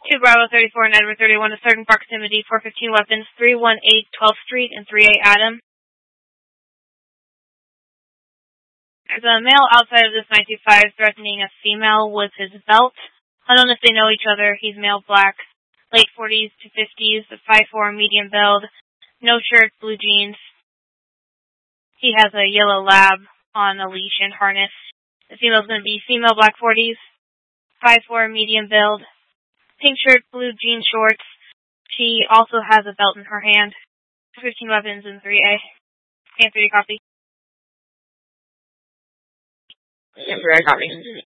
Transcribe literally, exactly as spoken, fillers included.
two Bravo thirty-four and Edward thirty-one to certain proximity, four fifteen weapons, three one eight twelfth Street and three eight Adam. There's a male outside of this nine two five threatening a female with his belt. Unknown if they know each other. He's male black, late forties to fifties, five four, medium build, no shirt, blue jeans. He has a yellow lab on a leash and harness. The female's going to be female black forties, five four, medium build, pink shirt, blue jean shorts. She also has a belt in her hand. fifteen weapons in three A. And three copy. And three A copy.